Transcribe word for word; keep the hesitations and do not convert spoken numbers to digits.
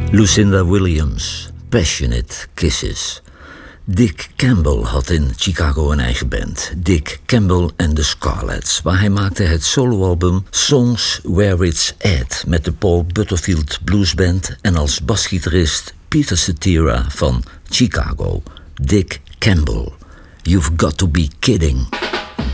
Lucinda Williams, Passionate Kisses. Dick Campbell had in Chicago een eigen band, Dick Campbell and the Scarlets, waar hij maakte het soloalbum Songs Where It's At met de Paul Butterfield Blues Band en als basgitarist Peter Cetera van Chicago. Dick Campbell, You've Got to Be Kidding.